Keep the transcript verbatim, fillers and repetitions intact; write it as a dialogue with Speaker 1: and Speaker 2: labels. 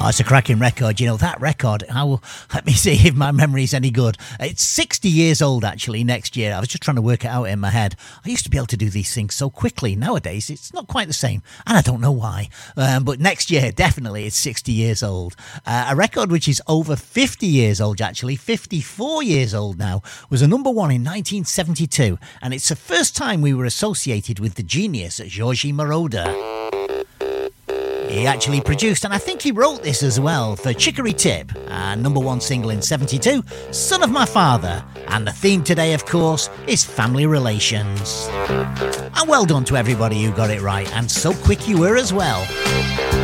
Speaker 1: Oh, it's a cracking record. You know, that record, I will, let me see if my memory's any good. It's sixty years old, actually, next year. I was just trying to work it out in my head. I used to be able to do these things so quickly. Nowadays, it's not quite the same, and I don't know why. Um, but next year, definitely, it's sixty years old. Uh, a record which is over fifty years old, actually, fifty-four years old now, was a number one in nineteen seventy-two, and it's the first time we were associated with the genius Giorgi Moroder. He actually produced, and I think he wrote this as well, for Chicory Tip, and number one single in seventy-two, Son of My Father. And the theme today, of course, is family relations. And well done to everybody who got it right, and so quick you were as well.